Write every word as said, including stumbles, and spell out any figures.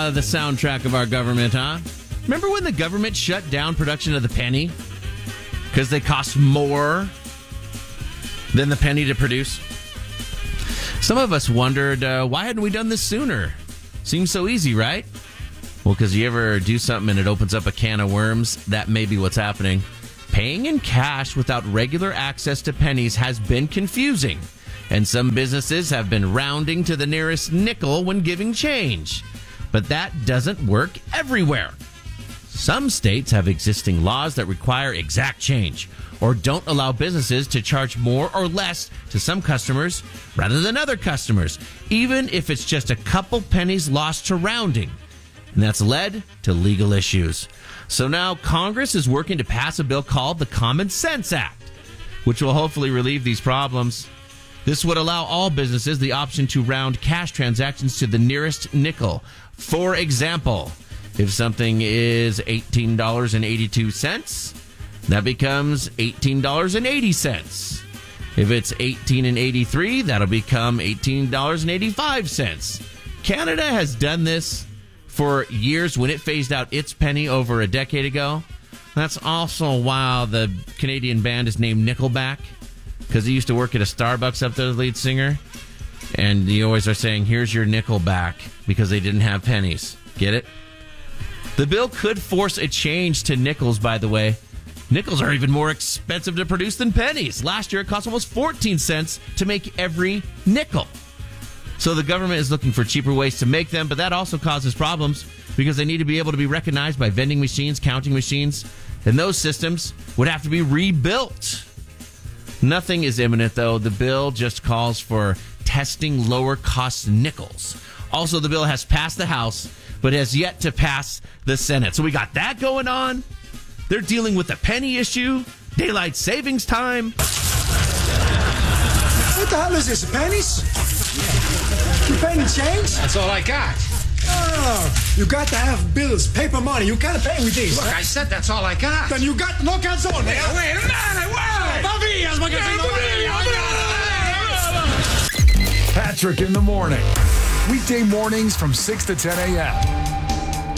uh, the soundtrack of our government, huh? Remember when the government shut down production of the penny? Because they cost more than the penny to produce? Some of us wondered, uh, why hadn't we done this sooner? Seems so easy, right? Well, because you ever do something and it opens up a can of worms, that may be what's happening. Paying in cash without regular access to pennies has been confusing, and some businesses have been rounding to the nearest nickel when giving change. But that doesn't work everywhere. Some states have existing laws that require exact change, or don't allow businesses to charge more or less to some customers rather than other customers, even if it's just a couple pennies lost to rounding. And that's led to legal issues. So now Congress is working to pass a bill called the Common Sense Act, which will hopefully relieve these problems. This would allow all businesses the option to round cash transactions to the nearest nickel. For example, if something is eighteen dollars and eighty-two cents, that becomes eighteen dollars and eighty cents. If it's eighteen dollars and eighty-three cents, that'll become eighteen dollars and eighty-five cents. Canada has done this for years when it phased out its penny over a decade ago. That's also why the Canadian band is named Nickelback, because he used to work at a Starbucks up there, the lead singer. And you always are saying, here's your nickel back, because they didn't have pennies. Get it? The bill could force a change to nickels, by the way. Nickels are even more expensive to produce than pennies. Last year, it cost almost fourteen cents to make every nickel. So the government is looking for cheaper ways to make them, but that also causes problems because they need to be able to be recognized by vending machines, counting machines, and those systems would have to be rebuilt. Nothing is imminent, though. The bill just calls for testing lower-cost nickels. Also, the bill has passed the House, but has yet to pass the Senate. So we got that going on. They're dealing with the penny issue, daylight savings time. What the hell is this, pennies? You penny change? That's all I got. Oh, you got to have bills, paper money. You can't pay with these. Look, I said that's all I got. Then you got no calzone. Wait, wait a minute, wait! Babillas, Patrick in the morning. Weekday mornings from six to ten a.m.